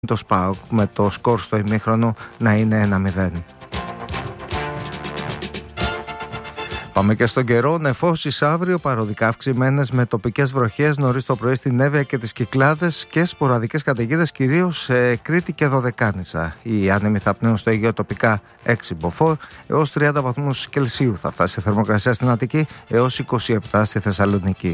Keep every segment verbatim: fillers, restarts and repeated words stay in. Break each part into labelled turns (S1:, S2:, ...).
S1: το ΣΠΑΟΚ με το σκορ στο ημίχρονο να είναι ένα μηδέν. Πάμε και στον καιρό. Νεφώσεις αύριο, παροδικά αυξημένες με τοπικές βροχές νωρίς το πρωί στην Εύβοια και τις Κυκλάδες και σποραδικές καταιγίδες κυρίως σε Κρήτη και Δωδεκάνησα. Οι άνεμοι θα πνέουν στο Αιγαίο τοπικά έξι μποφόρ έως τριάντα βαθμούς Κελσίου. Θα φτάσει η θερμοκρασία στην Αττική έως είκοσι επτά στη Θεσσαλονίκη.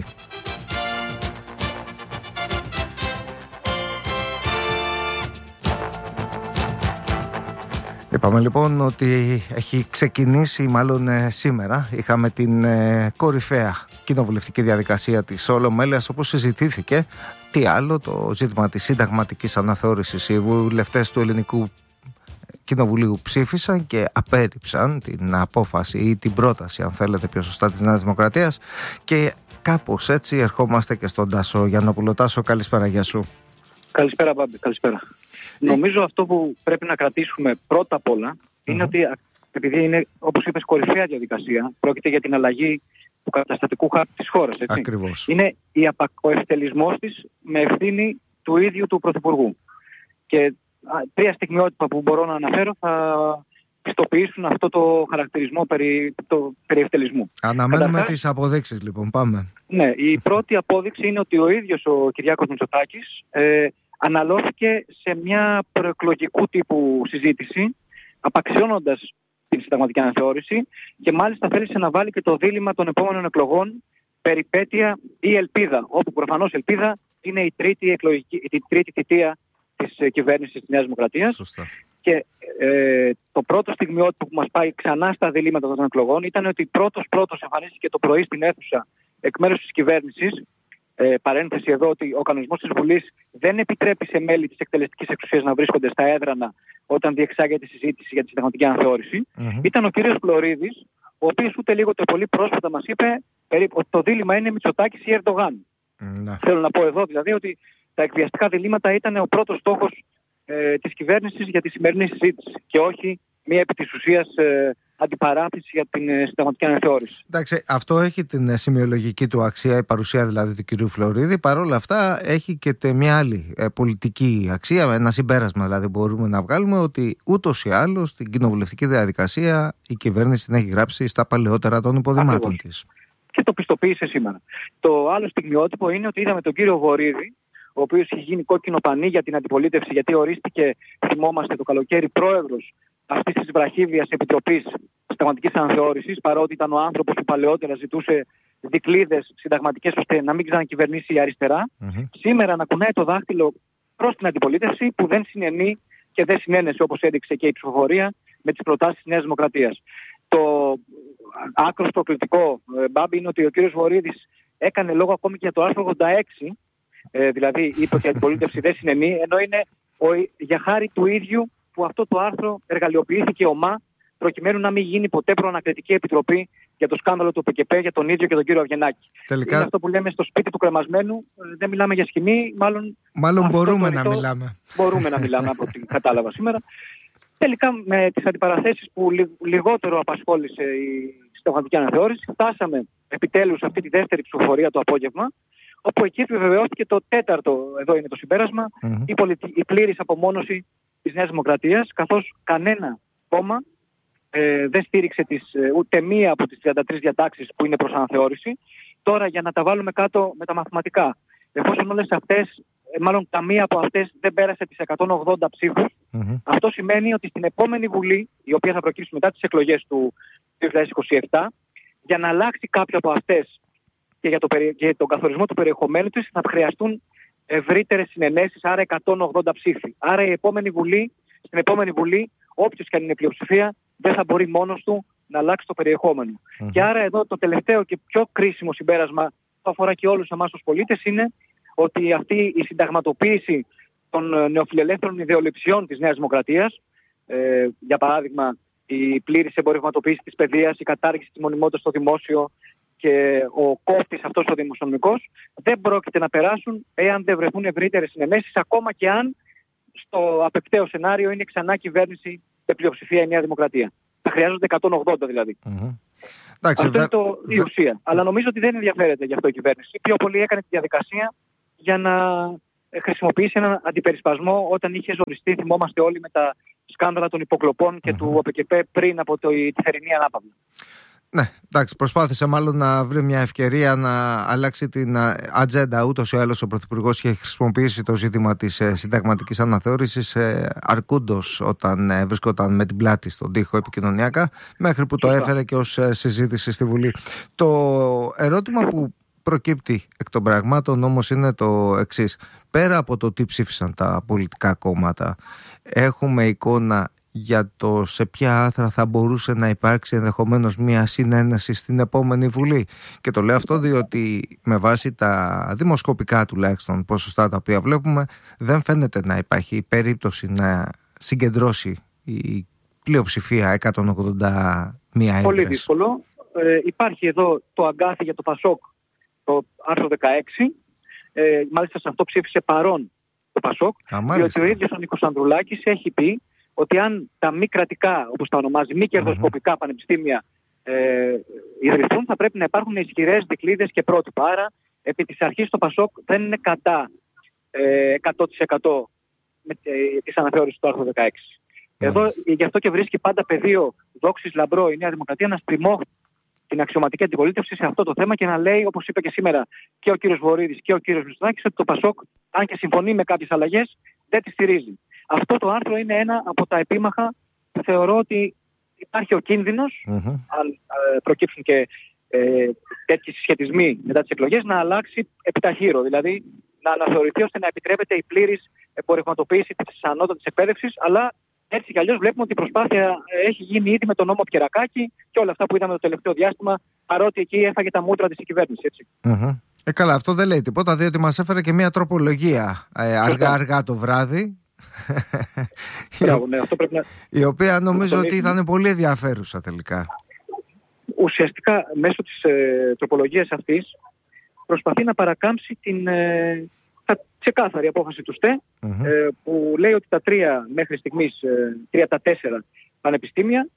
S1: Είπαμε λοιπόν ότι έχει ξεκινήσει, μάλλον ε, σήμερα είχαμε την ε, κορυφαία κοινοβουλευτική διαδικασία της Ολομέλειας, όπως συζητήθηκε. Τι άλλο, το ζήτημα της συνταγματικής αναθεώρησης. Οι βουλευτές του Ελληνικού Κοινοβουλίου ψήφισαν και απέρριψαν την απόφαση ή την πρόταση, αν θέλετε πιο σωστά, της Νέας Δημοκρατίας, και κάπως έτσι ερχόμαστε και στον Τάσο Γιαννόπουλο. Τάσο, καλησπέρα, γεια σου.
S2: Καλησπέρα, Μπάμπη, καλησπέρα. Νομίζω αυτό που πρέπει να κρατήσουμε πρώτα απ' όλα mm-hmm. είναι ότι, επειδή είναι, όπως είπες, κορυφαία διαδικασία, πρόκειται για την αλλαγή του καταστατικού χάρτη της χώρας. Έτσι.
S1: Ακριβώς.
S2: Είναι ο ευτελισμός της με ευθύνη του ίδιου του Πρωθυπουργού. Και α, τρία στιγμιότυπα που μπορώ να αναφέρω θα πιστοποιήσουν αυτό το χαρακτηρισμό περί, το, περί ευτελισμού.
S1: Αναμένουμε
S2: Καταρχάς,
S1: τις αποδείξεις, λοιπόν. Πάμε.
S2: Ναι, η πρώτη απόδειξη είναι ότι ο ίδιος ο Κυριάκος Μητσοτάκης ε, αναλώθηκε σε μια προεκλογικού τύπου συζήτηση, απαξιώνοντας την συνταγματική αναθεώρηση, και μάλιστα θέλησε να βάλει και το δίλημμα των επόμενων εκλογών, περιπέτεια ή ελπίδα, όπου προφανώς ελπίδα είναι η τρίτη, εκλογική, η τρίτη θητεία της κυβέρνησης της Νέας Δημοκρατίας.
S1: Σωστά.
S2: Και ε, το πρώτο στιγμιότυπο που μας πάει ξανά στα διλήμματα των εκλογών ήταν ότι πρώτος πρώτος εμφανίστηκε το πρωί στην αίθουσα εκ μέρους της κυβέρνησης. Ε, παρένθεση εδώ ότι ο κανονισμός της Βουλής δεν επιτρέπει σε μέλη της εκτελεστικής εξουσίας να βρίσκονται στα έδρανα όταν διεξάγεται η συζήτηση για τη συνταγματική αναθεώρηση. Mm-hmm. Ήταν ο κύριος Φλωρίδης, ο οποίος ούτε λίγο το πολύ πρόσφατα μας είπε ότι το δίλημμα είναι Μητσοτάκης ή Ερντογάν. Mm-hmm. Θέλω να πω εδώ δηλαδή ότι τα εκβιαστικά διλήμματα ήταν ο πρώτος στόχος ε, της κυβέρνησης για τη σημερινή συζήτηση και όχι μία επί της ουσίας ε, αντιπαράθεση για την ε, συνταγματική αναθεώρηση.
S1: Εντάξει, αυτό έχει την σημειολογική του αξία, η παρουσία δηλαδή του κυρίου Φλωρίδη. Παρ' όλα αυτά έχει και μια άλλη ε, πολιτική αξία, ένα συμπέρασμα δηλαδή μπορούμε να βγάλουμε, ότι ούτως ή άλλως στην κοινοβουλευτική διαδικασία η κυβέρνηση την έχει γράψει στα παλαιότερα των υποδημάτων της.
S2: Και το πιστοποίησε σήμερα. Το άλλο στιγμιότυπο είναι ότι είδαμε τον κύριο Βορίδη, ο οποίος είχε γίνει κόκκινο πανί για την αντιπολίτευση, γιατί ορίστηκε, θυμόμαστε, το καλοκαίρι πρόεδρος αυτής της βραχίβιας επιτροπής συνταγματικής αναθεώρησης, παρότι ήταν ο άνθρωπος που παλαιότερα ζητούσε δικλείδες συνταγματικές ώστε να μην ξανακυβερνήσει η αριστερά. Mm-hmm. Σήμερα να κουνάει το δάχτυλο προς την αντιπολίτευση που δεν συνενεί και δεν συνένεσε, όπως έδειξε και η ψηφοφορία, με τις προτάσεις της Νέας Δημοκρατίας. Το άκρος προκλητικό, Μπάμπη, είναι ότι ο κύριος Βορίδης έκανε λόγο ακόμη και για το άρθρο ογδόντα έξι. Ε, δηλαδή είπε ότι η αντιπολίτευση δεν συνενεί, ενώ είναι ο, για χάρη του ίδιου που αυτό το άρθρο εργαλειοποιήθηκε ομά προκειμένου να μην γίνει ποτέ προανακριτική επιτροπή για το σκάνδαλο του ΠΚΠ για τον ίδιο και τον κύριο Αυγενάκη. Τελικά... Είναι αυτό που λέμε στο σπίτι του κρεμασμένου, δεν μιλάμε για σκηνή, μάλλον...
S1: Μάλλον μπορούμε να μιλάμε.
S2: Μπορούμε να μιλάμε από ό,τι κατάλαβα σήμερα. Τελικά με τις αντιπαραθέσεις που λιγότερο απασχόλησε η συνταγματική αναθεώρηση, φτάσαμε επιτέλους αυτή τη δεύτερη ψηφοφορία το απόγευμα, όπου εκεί επιβεβαιώθηκε το τέταρτο, εδώ είναι το συμπέρασμα, mm-hmm. η, πολιτι... η πλήρης απομόνωση της Νέας Δημοκρατίας, καθώς κανένα κόμμα ε, δεν στήριξε τις, ε, ούτε μία από τις τριάντα τρεις διατάξεις που είναι προς αναθεώρηση. Τώρα, για να τα βάλουμε κάτω με τα μαθηματικά, εφόσον όλες αυτές, ε, μάλλον καμία από αυτές δεν πέρασε τις εκατόν ογδόντα ψήφους, mm-hmm. αυτό σημαίνει ότι στην επόμενη Βουλή, η οποία θα προκύψει μετά τις εκλογές του δύο χιλιάδες είκοσι επτά, για να αλλάξει κάποια από αυτές και για, το, για τον καθορισμό του περιεχομένου της θα χρειαστούν ευρύτερες συνενέσεις, άρα εκατόν ογδόντα ψήφοι. Άρα η επόμενη Βουλή, στην επόμενη Βουλή, όποιος και αν είναι πλειοψηφία, δεν θα μπορεί μόνος του να αλλάξει το περιεχόμενο. Mm-hmm. Και άρα εδώ το τελευταίο και πιο κρίσιμο συμπέρασμα που αφορά και όλους εμάς τους πολίτες είναι ότι αυτή η συνταγματοποίηση των νεοφιλελεύθερων ιδεολειψιών της Νέας Δημοκρατίας, ε, για παράδειγμα η πλήρης εμπορευματοποίηση της παιδείας, η κατάργηση της μονιμότητας στο δημόσιο και ο κόφτης αυτός ο δημοσιονομικός, δεν πρόκειται να περάσουν εάν δεν βρεθούν ευρύτερες συνενέσεις, ακόμα και αν στο απεπταίο σενάριο είναι ξανά κυβέρνηση με πλειοψηφία η Νέα Δημοκρατία. Θα χρειάζονται εκατόν ογδόντα δηλαδή. Mm-hmm. Αυτό δε... είναι το, η ουσία. Αλλά νομίζω ότι δεν ενδιαφέρεται γι' αυτό η κυβέρνηση. Πιο πολύ έκανε τη διαδικασία για να χρησιμοποιήσει έναν αντιπερισπασμό όταν είχε ζοριστεί, θυμόμαστε όλοι, με τα σκάνδαλα των υποκλοπών και mm-hmm. του ΟΠΕΚΕΠΕ πριν από το, τη θερινή ανάπαυλα.
S1: Ναι, εντάξει, προσπάθησε μάλλον να βρει μια ευκαιρία να αλλάξει την ατζέντα. Ούτως ή άλλως ο Πρωθυπουργός είχε χρησιμοποιήσει το ζήτημα της συνταγματικής αναθεώρησης αρκούντος όταν βρισκόταν με την πλάτη στον τοίχο επικοινωνιακά, μέχρι που το έφερε και ως συζήτηση στη Βουλή. Το ερώτημα που προκύπτει εκ των πραγμάτων όμως είναι το εξής. Πέρα από το τι ψήφισαν τα πολιτικά κόμματα, έχουμε εικόνα για το σε ποια άθρα θα μπορούσε να υπάρξει ενδεχομένως μια συνένεση στην επόμενη Βουλή. Και το λέω αυτό διότι με βάση τα δημοσκοπικά τουλάχιστον ποσοστά τα οποία βλέπουμε, δεν φαίνεται να υπάρχει περίπτωση να συγκεντρώσει η πλειοψηφία εκατόν ογδόντα μία έδρες.
S2: Πολύ δύσκολο. Ε, υπάρχει εδώ το αγκάθι για το Πασόκ, το άρθρο δεκαέξι. Ε, μάλιστα σε αυτό ψήφισε παρόν το Πασόκ. Α, διότι ο ίδιος ο Νίκος Ανδρουλάκης έχει πει ότι αν τα μη κρατικά, όπως τα ονομάζει, μη κερδοσκοπικά mm-hmm. πανεπιστήμια ε, ιδρυθούν, θα πρέπει να υπάρχουν ισχυρές δικλείδες και πρότυπα. Άρα, επί της αρχής το Πασόκ δεν είναι κατά ε, εκατό τοις εκατό με, ε, της αναθεώρησης του άρθρου δεκαέξι. Mm-hmm. Εδώ, γι' αυτό και βρίσκει πάντα πεδίο δόξης λαμπρό η Νέα Δημοκρατία να στριμώχνει την αξιωματική αντιπολίτευση σε αυτό το θέμα και να λέει, όπως είπε και σήμερα και ο κύριος Βορίδης και ο κύριος Μητσοτάκης, ότι το Πασόκ, αν και συμφωνεί με κάποιες αλλαγές, δεν τη στηρίζει. Αυτό το άρθρο είναι ένα από τα επίμαχα που θεωρώ ότι υπάρχει ο κίνδυνος, mm-hmm. αν ε, προκύψουν και ε, τέτοιοι συσχετισμοί μετά τις εκλογές, να αλλάξει επιταχύρω. Δηλαδή να αναθεωρηθεί ώστε να επιτρέπεται η πλήρης εμπορευματοποίηση της ανώτατης εκπαίδευσης, αλλά έτσι κι αλλιώς βλέπουμε ότι η προσπάθεια έχει γίνει ήδη με τον νόμο Πιερακάκη και όλα αυτά που είδαμε το τελευταίο διάστημα, παρότι εκεί έφαγε τα μούτρα της η κυβέρνηση. Έτσι.
S1: Mm-hmm. Ε, καλά, αυτό δεν λέει τίποτα, διότι μας έφερε και μια τροπολογία ε, αργά-αργά το βράδυ.
S2: Μπράβο, ναι, αυτό πρέπει να...
S1: η οποία νομίζω ότι ήταν πολύ ενδιαφέρουσα τελικά.
S2: Ουσιαστικά μέσω της ε, τροπολογίας αυτής προσπαθεί να παρακάμψει την ε, ξεκάθαρη απόφαση του ΣΤΕ mm-hmm. ε, που λέει ότι τα τρία μέχρι στιγμής, ε, τρία τα τέσσερα πανεπιστήμια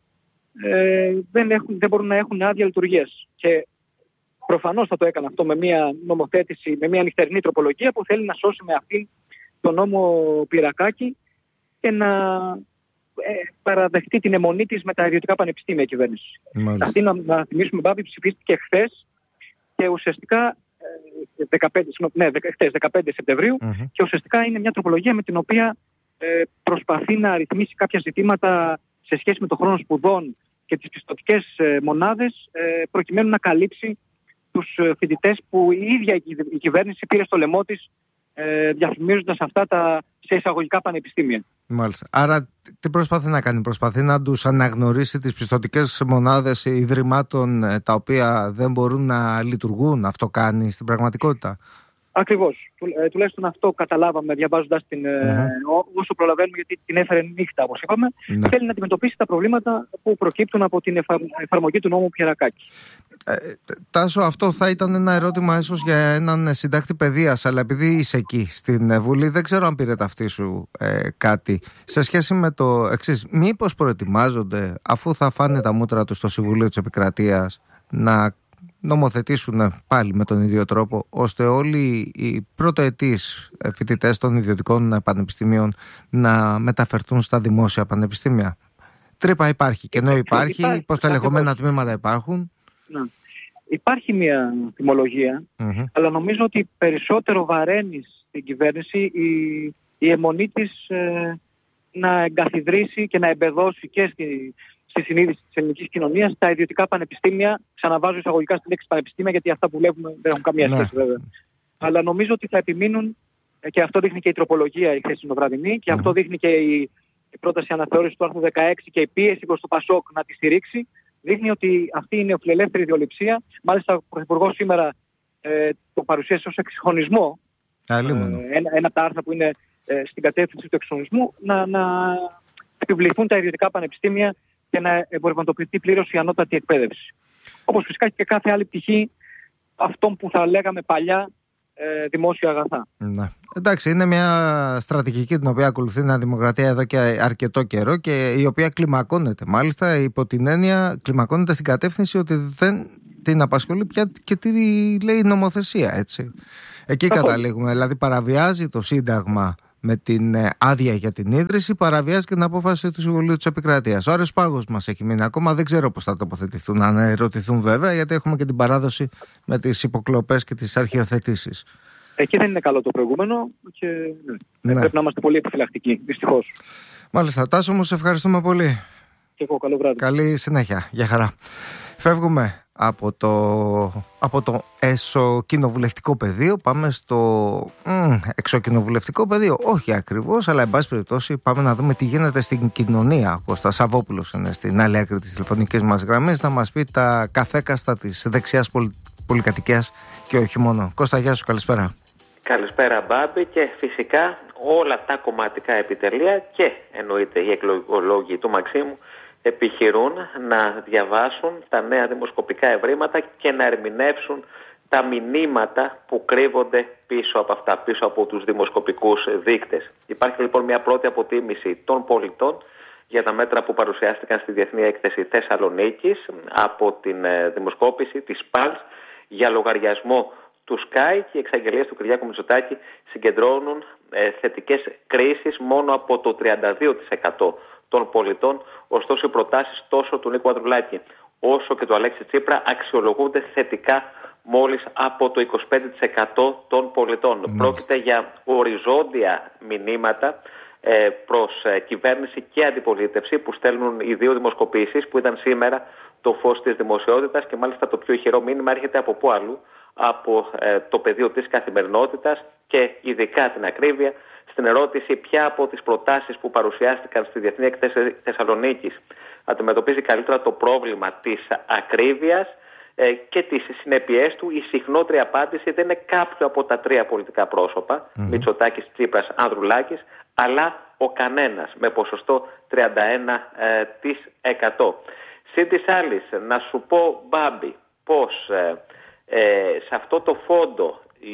S2: ε, δεν, έχουν, δεν μπορούν να έχουν άδεια λειτουργίας. Και προφανώς θα το έκανε αυτό με μια νομοθέτηση, με μια νυχτερινή τροπολογία που θέλει να σώσει με αυτή τον νόμο Πιερακάκη και να ε, παραδεχτεί την αιμονή της με τα ιδιωτικά πανεπιστήμια κυβέρνηση. Αυτή, να, να θυμίσουμε, Μπάμπη, ψηφίστηκε χθες και ουσιαστικά ε, δεκαπέντε, ναι, χθες, δεκαπέντε Σεπτεμβρίου mm-hmm. και ουσιαστικά είναι μια τροπολογία με την οποία ε, προσπαθεί να ρυθμίσει κάποια ζητήματα σε σχέση με το χρόνο σπουδών και τις πιστωτικές ε, μονάδες ε, προκειμένου να καλύψει τους φοιτητές που η ίδια η κυβέρνηση πήρε στο λαιμό της Ε, διαφημίζοντας αυτά τα σε εισαγωγικά πανεπιστήμια.
S1: Μάλιστα. Άρα τι προσπαθεί να κάνει? Προσπαθεί να τους αναγνωρίσει τις πιστωτικές μονάδες ιδρυμάτων τα οποία δεν μπορούν να λειτουργούν? Αυτό κάνει στην πραγματικότητα?
S2: Ακριβώς. Του, ε, τουλάχιστον αυτό καταλάβαμε διαβάζοντας την mm-hmm. ε, όσο προλαβαίνουμε, γιατί την έφερε νύχτα, όπως είπαμε. Ναι. Θέλει να αντιμετωπίσει τα προβλήματα που προκύπτουν από την εφα... εφαρμογή του νόμου Πιερακάκη.
S1: Ε, Τάσο, αυτό θα ήταν ένα ερώτημα ίσως για έναν συντάκτη παιδείας, αλλά επειδή είσαι εκεί στην Βουλή, δεν ξέρω αν πήρε ταυτή σου ε, κάτι σε σχέση με το εξής. Μήπως προετοιμάζονται, αφού θα φάνε τα μούτρα τους στο Συμβουλίο της Επικρατείας, να νομοθετήσουν πάλι με τον ίδιο τρόπο, ώστε όλοι οι πρωτοετής φοιτητές των ιδιωτικών πανεπιστημίων να μεταφερθούν στα δημόσια πανεπιστήμια? Τρύπα υπάρχει, κενό υπάρχει, υπάρχει υποστελεχωμένα τμήματα υπάρχουν.
S2: Να. Υπάρχει μια θυμολογία, mm-hmm. αλλά νομίζω ότι περισσότερο βαραίνει στην κυβέρνηση η, η αιμονή της ε, να εγκαθιδρύσει και να εμπεδώσει και στη, στη συνείδηση της ελληνικής κοινωνίας τα ιδιωτικά πανεπιστήμια. Ξαναβάζω εισαγωγικά στη λέξη πανεπιστήμια, γιατί αυτά που βλέπουμε δεν έχουν καμία σχέση, βέβαια. Αλλά νομίζω ότι θα επιμείνουν, και αυτό δείχνει και η τροπολογία η χθεσινοβραδινή, και mm-hmm. αυτό δείχνει και η, η πρόταση αναθεώρησης του άρθρου δεκαέξι και η πίεση προς το Πασόκ να τη στηρίξει. Δείχνει ότι αυτή είναι η νεοφιλελεύθερη ιδεολειψία. Μάλιστα, ο Πρωθυπουργός σήμερα ε, το παρουσίασε ως εξυγχρονισμό. Ε, ένα, ένα από τα άρθρα που είναι ε, στην κατεύθυνση του εξυγχρονισμού, να, να επιβληθούν τα ιδιωτικά πανεπιστήμια και να εμπορευματοποιηθεί πλήρως η ανώτατη εκπαίδευση. Όπως φυσικά και κάθε άλλη πτυχή αυτών που θα λέγαμε παλιά ε, δημόσια αγαθά.
S1: Να. Εντάξει, είναι μια στρατηγική την οποία ακολουθεί η Νέα Δημοκρατία εδώ και αρκετό καιρό και η οποία κλιμακώνεται. Μάλιστα, υπό την έννοια κλιμακώνεται στην κατεύθυνση ότι δεν την απασχολεί πια και τι λέει η νομοθεσία, έτσι. Εκεί
S2: Καθόλου.
S1: καταλήγουμε. Δηλαδή παραβιάζει το Σύνταγμα με την άδεια για την ίδρυση, παραβιάζει και την απόφαση του Συμβουλίου της Επικρατείας. Ο Άρης Πάγος μας έχει μείνει ακόμα. Δεν ξέρω πώς θα τοποθετηθούν, αν ερωτηθούν βέβαια, γιατί έχουμε και την παράδοση με τις υποκλοπές και τις αρχιοθετήσεις. Εκεί
S2: δεν είναι καλό το προηγούμενο και ναι. πρέπει να είμαστε πολύ επιφυλακτικοί, δυστυχώς.
S1: Μάλιστα. Τάσο, όμως, ευχαριστούμε πολύ.
S2: Και εγώ, καλό βράδυ.
S1: Καλή συνέχεια. Γεια χαρά. Φεύγουμε από το, από το εσωκοινοβουλευτικό πεδίο, πάμε στο μ, εξωκοινοβουλευτικό πεδίο. Όχι ακριβώς, αλλά εν πάση περιπτώσει πάμε να δούμε τι γίνεται στην κοινωνία. Ο Κώστας Σαββόπουλος είναι στην άλλη άκρη της τηλεφωνικής μας γραμμής να μας πει τα καθέκαστα της δεξιάς πολι, πολυκατοικίας και όχι μόνο. Κώστα, γεια σου, καλησπέρα.
S3: Καλησπέρα, Μπάμπη, και φυσικά όλα τα κομματικά επιτελεία και εννοείται οι εκλογολόγοι του Μαξίμου επιχειρούν να διαβάσουν τα νέα δημοσκοπικά ευρήματα και να ερμηνεύσουν τα μηνύματα που κρύβονται πίσω από αυτά, πίσω από τους δημοσκοπικούς δείκτες. Υπάρχει λοιπόν μια πρώτη αποτίμηση των πολιτών για τα μέτρα που παρουσιάστηκαν στη Διεθνή Έκθεση Θεσσαλονίκης από την δημοσκόπηση της ΠΑΛΣ για λογαριασμό του Sky, και οι εξαγγελίες του Κυριάκου Μητσοτάκη συγκεντρώνουν ε, θετικές κρίσεις μόνο από το τριάντα δύο τοις εκατό των πολιτών. Ωστόσο, οι προτάσεις τόσο του Νίκου Ανδρουλάκη όσο και του Αλέξη Τσίπρα αξιολογούνται θετικά μόλις από το είκοσι πέντε τοις εκατό των πολιτών. Mm. Πρόκειται για οριζόντια μηνύματα ε, προς ε, κυβέρνηση και αντιπολίτευση που στέλνουν οι δύο δημοσκοπήσεις που ήταν σήμερα το φως της δημοσιότητας, και μάλιστα το πιο ηχηρό μήνυμα έρχεται από πού αλλού? Από ε, το πεδίο της καθημερινότητας, και ειδικά την ακρίβεια στην ερώτηση ποια από τις προτάσεις που παρουσιάστηκαν στη Διεθνή Έκθεση Θεσσαλονίκης αντιμετωπίζει καλύτερα το πρόβλημα της ακρίβειας ε, και τις συνέπειές του. Η συχνότερη απάντηση δεν είναι κάποιο από τα τρία πολιτικά πρόσωπα, mm-hmm. Μητσοτάκης, Τσίπρας, Ανδρουλάκης, αλλά ο κανένας, με ποσοστό τριάντα ένα τοις εκατό. Συν της άλλης, να σου πω, Μπάμπη, πως ε, ε, σε αυτό το φόντο η,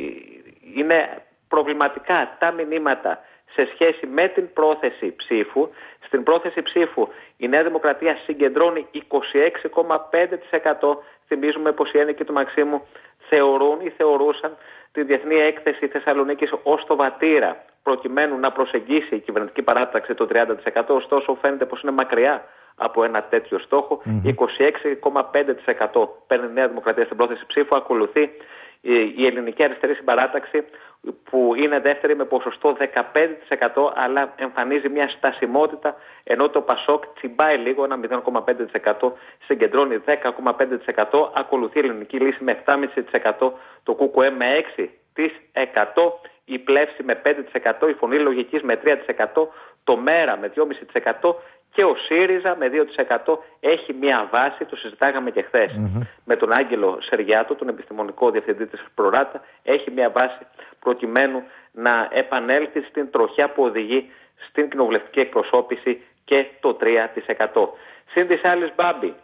S3: είναι προβληματικά τα μηνύματα σε σχέση με την πρόθεση ψήφου. Στην πρόθεση ψήφου η Νέα Δημοκρατία συγκεντρώνει είκοσι έξι κόμμα πέντε τοις εκατό. Θυμίζουμε πως οι ένικοι του Μαξίμου θεωρούν ή θεωρούσαν τη Διεθνή Έκθεση Θεσσαλονίκης ως το βατήρα προκειμένου να προσεγγίσει η κυβερνητική παράταξη το τριάντα τοις εκατό. Ωστόσο, φαίνεται πως είναι μακριά από ένα τέτοιο στόχο. Mm-hmm. είκοσι έξι κόμμα πέντε τοις εκατό παίρνει η Νέα Δημοκρατία στην πρόθεση ψήφου. Ακολουθεί η Ελληνική Αριστερή Συμπαράταξη, που είναι δεύτερη με ποσοστό δεκαπέντε τοις εκατό, αλλά εμφανίζει μια στασιμότητα, ενώ το Πασόκ τσιμπάει λίγο, ένα μηδέν κόμμα πέντε τοις εκατό, συγκεντρώνει δέκα κόμμα πέντε τοις εκατό. Ακολουθεί η Ελληνική Λύση με επτά κόμμα πέντε τοις εκατό, το ΚΚΕ με έξι τοις εκατό, η Πλεύση με πέντε τοις εκατό, η Φωνή Λογικής με τρία τοις εκατό, το ΜΕΡΑ με δύο κόμμα πέντε τοις εκατό και ο ΣΥΡΙΖΑ με δύο τοις εκατό. Έχει μια βάση, το συζητάγαμε και χθες mm-hmm. με τον Άγγελο Σεργιάτο, τον επιστημονικό διευθυντή της Προράτα, έχει μια βάση προκειμένου να επανέλθει στην τροχιά που οδηγεί στην κοινοβουλευτική εκπροσώπηση και το τρία τοις εκατό. Συν της άλλης, Μπάμπη,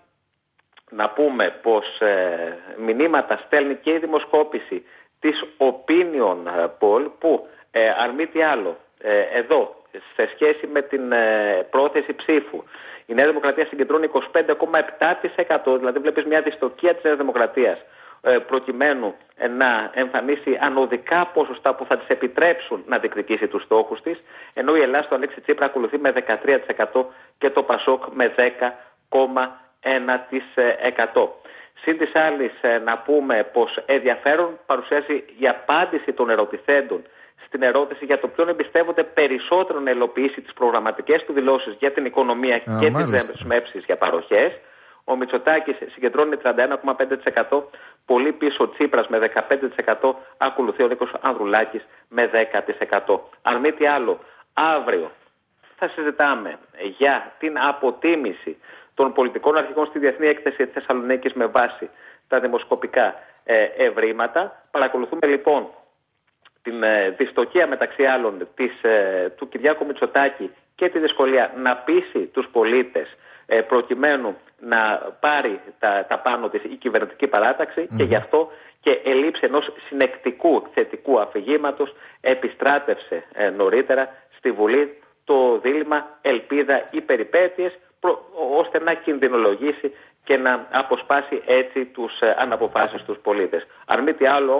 S3: να πούμε πως ε, μηνύματα στέλνει και η δημοσκόπηση της Opinion Poll, που ε, αν μη τι άλλο ε, εδώ σε σχέση με την ε, πρόθεση ψήφου η Νέα Δημοκρατία συγκεντρώνει είκοσι πέντε κόμμα επτά τοις εκατό, δηλαδή βλέπεις μια δυστοκία της Νέας Δημοκρατίας ε, προκειμένου ε, να εμφανίσει ανωδικά ποσοστά που θα της επιτρέψουν να διεκδικήσει τους στόχους της, ενώ η Ελλάδα του Αλέξη Τσίπρα ακολουθεί με δεκατρία τοις εκατό και το Πασόκ με δέκα κόμμα ένα τοις εκατό. Συν της άλλης, ε, να πούμε πως ενδιαφέρον παρουσιάζει η απάντηση των ερωτηθέντων στην ερώτηση για το ποιον εμπιστεύονται περισσότερο να υλοποιήσει τις προγραμματικές του δηλώσεις για την οικονομία Α, και μάλιστα. τις δεσμεύσεις για παροχές. Ο Μητσοτάκης συγκεντρώνει τριάντα ένα κόμμα πέντε τοις εκατό, πολύ πίσω ο Τσίπρας με δεκαπέντε τοις εκατό, ακολουθεί ο Νίκος Ανδρουλάκης με δέκα τοις εκατό. Αν μη τι άλλο, αύριο θα συζητάμε για την αποτίμηση των πολιτικών αρχηγών στη Διεθνή Έκθεση Θεσσαλονίκης με βάση τα δημοσκοπικά ε, ευρήματα. Παρακολουθούμε λοιπόν την ε, δυστοκία μεταξύ άλλων της, ε, του Κυριάκου Μητσοτάκη και τη δυσκολία να πείσει τους πολίτες ε, προκειμένου να πάρει τα, τα πάνω της η κυβερνητική παράταξη mm-hmm. και γι' αυτό και ελήψη ενός συνεκτικού θετικού αφηγήματος επιστράτευσε ε, νωρίτερα στη Βουλή το δίλημμα ελπίδα ή περιπέτειες, προ, ώστε να κινδυνολογήσει και να αποσπάσει έτσι τους ε, αναποφάσεις τους πολίτες. Αν μη τι άλλο όμως,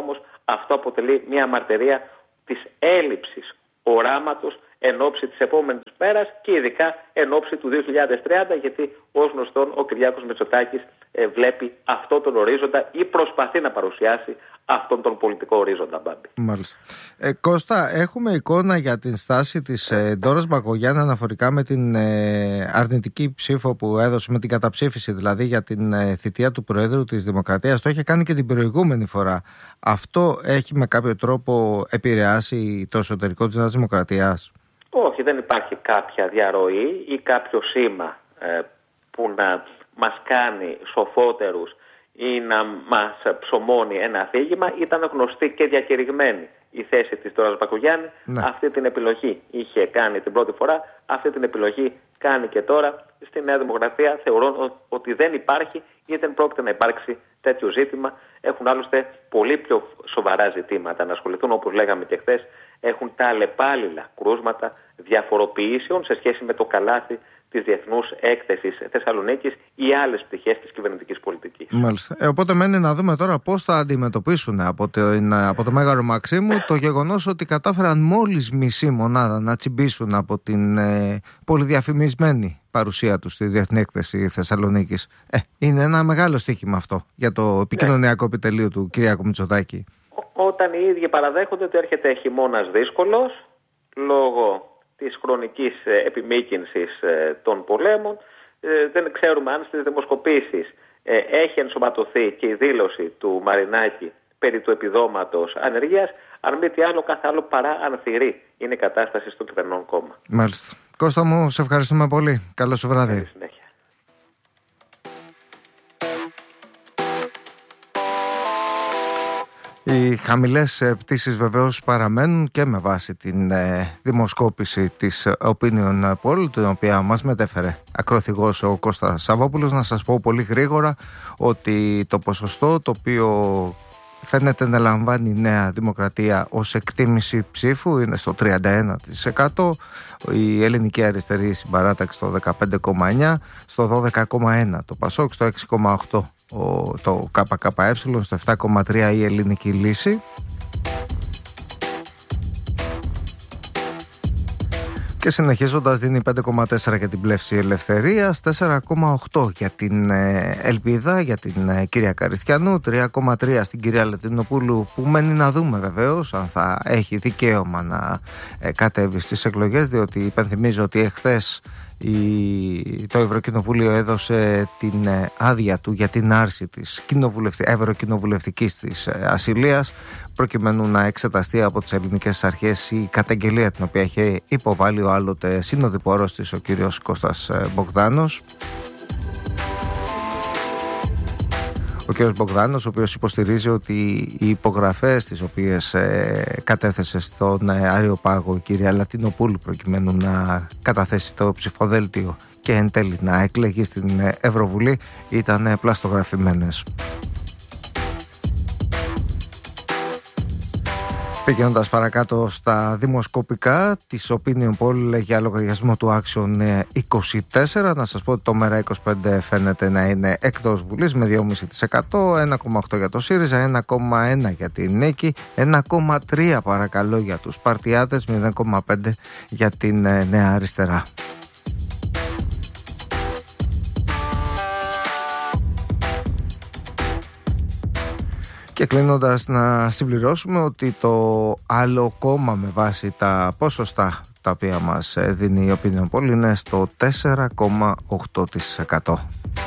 S3: Αυτό αποτελεί μια μαρτυρία της έλλειψης οράματος εν ώψη της επόμενης μέρας και ειδικά εν ώψη του δύο χιλιάδες τριάντα, γιατί ως γνωστόν ο Κυριάκος Μητσοτάκης ε, βλέπει αυτό τον ορίζοντα ή προσπαθεί να παρουσιάσει αυτόν τον πολιτικό ορίζοντα, Μπάμπη.
S1: Μάλιστα. Ε, Κώστα, έχουμε εικόνα για την στάση της ε, Ντόρας Μπακογιάννη αναφορικά με την ε, αρνητική ψήφο που έδωσε, με την καταψήφιση δηλαδή για την ε, θητεία του Προέδρου της Δημοκρατίας. Το είχε κάνει και την προηγούμενη φορά. Αυτό έχει με κάποιο τρόπο επηρεάσει το εσωτερικό της Νέας Δημοκρατίας?
S3: Όχι, δεν υπάρχει κάποια διαρροή ή κάποιο σήμα ε, που να μας κάνει σοφότερους ή να μας ψωμώνει ένα αφήγημα. Ήταν γνωστή και διακηρυγμένη η θέση της Ντόρας Μπακογιάννη. Ναι. Αυτή την επιλογή είχε κάνει την πρώτη φορά, αυτή την επιλογή κάνει και τώρα. Στη Νέα Δημοκρατία θεωρούν ότι δεν υπάρχει ή δεν πρόκειται να υπάρξει τέτοιο ζήτημα. Έχουν άλλωστε πολύ πιο σοβαρά ζητήματα να ασχοληθούν, όπως λέγαμε και χθες. Έχουν τα αλλεπάλληλα κρούσματα διαφοροποιήσεων σε σχέση με το καλάθι της Διεθνούς Έκθεσης Θεσσαλονίκης ή άλλες πτυχές της κυβερνητικής πολιτικής.
S1: Μάλιστα. Ε, οπότε μένει να δούμε τώρα πώς θα αντιμετωπίσουν από το, από το Μέγαρο Μαξίμου το γεγονός ότι κατάφεραν μόλις μισή μονάδα να τσιμπήσουν από την ε, πολυδιαφημισμένη παρουσία του στη Διεθνή Έκθεση Θεσσαλονίκης. Ε, είναι ένα μεγάλο στοίχημα αυτό για το επικοινωνιακό ναι. επιτελείο του Κυριάκου Μητσοτάκη.
S3: Όταν οι ίδιοι παραδέχονται ότι έρχεται χειμώνας δύσκολος λόγω της χρονικής επιμήκυνσης των πολέμων, δεν ξέρουμε αν στις δημοσκοπήσεις έχει ενσωματωθεί και η δήλωση του Μαρινάκη περί του επιδόματος ανεργίας. Αν μη τι άλλο, κάθε άλλο παρά ανθυρή είναι η κατάσταση στο κυβερνών κόμμα.
S1: Μάλιστα. Κώστα μου, σε ευχαριστούμε πολύ. Καλό σου βράδυ.
S3: Καλή συνέχεια.
S1: Οι χαμηλές πτήσεις βεβαίως παραμένουν και με βάση την ε, δημοσκόπηση της Opinion Poll, την οποία μας μετέφερε ακροθυγός ο Κώστας Σαββόπουλος. Να σας πω πολύ γρήγορα ότι το ποσοστό το οποίο φαίνεται να λαμβάνει η Νέα Δημοκρατία ως εκτίμηση ψήφου είναι στο τριάντα ένα τοις εκατό, η Ελληνική Αριστερή Συμπαράταξη στο δεκαπέντε κόμμα εννιά τοις εκατό, στο δώδεκα κόμμα ένα τοις εκατό το Πασόκ, στο έξι κόμμα οκτώ τοις εκατό το ΚΚΕ, στο επτά κόμμα τρία τοις εκατό η Ελληνική Λύση. Και συνεχίζοντας δίνει πέντε κόμμα τέσσερα για την Πλεύση Ελευθερίας, τέσσερα κόμμα οκτώ για την Ελπίδα, για την κυρία Καριστιανού, τρία κόμμα τρία στην κυρία Λατινοπούλου, που μένει να δούμε βεβαίως αν θα έχει δικαίωμα να κατέβει στις εκλογές, διότι υπενθυμίζω ότι εχθές το Ευρωκοινοβούλιο έδωσε την άδεια του για την άρση της ευρωκοινοβουλευτικής της ασυλίας, προκειμένου να εξεταστεί από τις ελληνικές αρχές η καταγγελία την οποία είχε υποβάλει ο άλλοτε συνοδοιπόρος της, ο κύριος Κώστας Μπογδάνος. Ο κ. Μπογδάνος, ο οποίος υποστηρίζει ότι οι υπογραφές τις οποίες ε, κατέθεσε στον ε, Αριοπάγο η κυρία Λατινοπούλου προκειμένου να καταθέσει το ψηφοδέλτιο και εν τέλει να εκλεγεί στην ε, Ευρωβουλή ήταν ε, πλαστογραφημένες. Πηγαίνοντας παρακάτω στα δημοσκοπικά της Opinion Poll για λογαριασμό του Action είκοσι τέσσερα, να σας πω ότι το Μέρα είκοσι πέντε φαίνεται να είναι εκτός Βουλής με δύο κόμμα πέντε τοις εκατό, ένα κόμμα οκτώ για το ΣΥΡΙΖΑ, ένα κόμμα ένα για την Νίκη, ένα κόμμα τρία παρακαλώ για τους Παρτιάτες, μηδέν κόμμα πέντε για την Νέα Αριστερά. Και κλείνοντας να συμπληρώσουμε ότι το άλλο κόμμα με βάση τα ποσοστά τα οποία μας δίνει η Opinion Poll είναι στο τέσσερα κόμμα οκτώ τοις εκατό.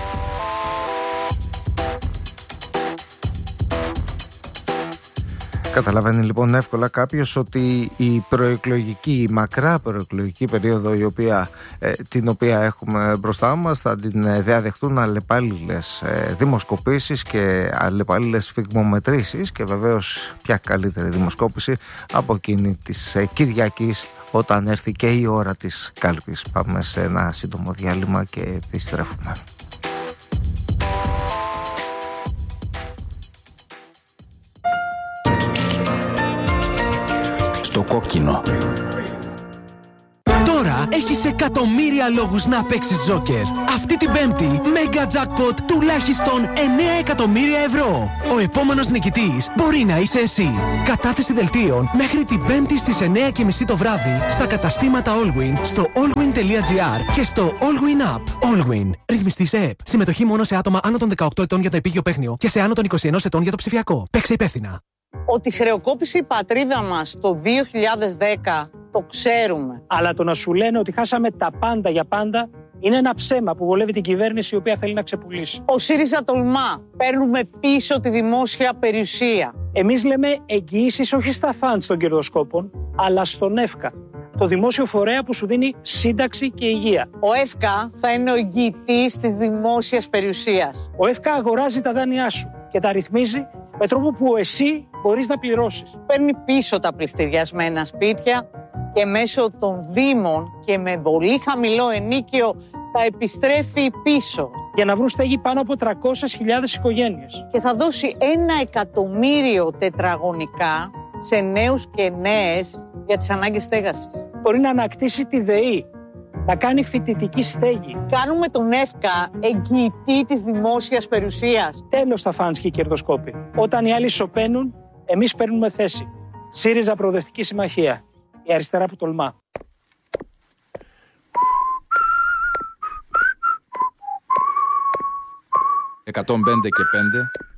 S1: Καταλαβαίνει λοιπόν εύκολα κάποιος ότι η προεκλογική, η μακρά προεκλογική περίοδο η οποία, ε, την οποία έχουμε μπροστά μας θα την διαδεχτούν αλλεπάλληλες ε, δημοσκοπήσεις και αλλεπάλληλες φυγμομετρήσεις, και βεβαίως ποια καλύτερη δημοσκόπηση από εκείνη της ε, Κυριακής, όταν έρθει και η ώρα της κάλπης. Πάμε σε ένα σύντομο διάλειμμα και επιστρέφουμε.
S4: Στο κόκκινο.
S5: Τώρα
S4: τώρα έχεις εκατομμύρια λόγους να παίξεις Τζόκερ. Αυτή την Πέμπτη, Mega Jackpot τουλάχιστον εννέα εκατομμύρια ευρώ. Ο επόμενος νικητής μπορεί να είσαι εσύ. Κατάθεση δελτίων μέχρι την Πέμπτη στις εννέα και μισή το βράδυ στα καταστήματα Allwyn, στο allwyn τελεία gr και στο Allwyn App. Allwyn. Ρυθμιστή σε ΕΠ. Συμμετοχή μόνο σε άτομα άνω των δεκαοκτώ ετών για το επίγειο παίχνιο και σε άνω των είκοσι ένα ετών για το ψηφιακό. Παίξε υπεύθυνα.
S5: Ότι χρεοκόπησε η πατρίδα μας το δύο χιλιάδες δέκα, το ξέρουμε.
S6: Αλλά το να σου λένε ότι χάσαμε τα πάντα για πάντα είναι ένα ψέμα που βολεύει την κυβέρνηση η οποία θέλει να ξεπουλήσει.
S5: Ο ΣΥΡΙΖΑ τολμά. Παίρνουμε πίσω τη δημόσια περιουσία.
S6: Εμείς λέμε εγγυήσεις όχι στα φαντς των κερδοσκόπων, αλλά στον ΕΦΚΑ. Το δημόσιο φορέα που σου δίνει σύνταξη και υγεία.
S5: Ο ΕΦΚΑ θα είναι ο εγγυητής της δημόσιας περιουσίας.
S6: Ο ΕΦΚΑ αγοράζει τα δάνειά σου και τα ρυθμίζει με τρόπο που εσύ μπορείς να πληρώσεις.
S5: Παίρνει πίσω τα πληστηριασμένα σπίτια και μέσω των δήμων και με πολύ χαμηλό ενίκιο τα επιστρέφει πίσω.
S6: Για να βρουν στέγη πάνω από τριακόσιες χιλιάδες οικογένειες.
S5: Και θα δώσει ένα εκατομμύριο τετραγωνικά σε νέους και νέες για τις ανάγκες στέγασης.
S6: Μπορεί να ανακτήσει τη ΔΕΗ, να κάνει φοιτητική στέγη.
S5: Κάνουμε τον ΕΦΚΑ εγγυητή της δημόσιας περιουσίας.
S6: Τέλος τα φαντς και οι κερδοσκόποι. Όταν οι άλλοι σωπαίνουν, εμείς παίρνουμε θέση. ΣΥΡΙΖΑ Προοδευτική Συμμαχία. Η αριστερά που τολμά.
S7: εκατόν πέντε και πέντε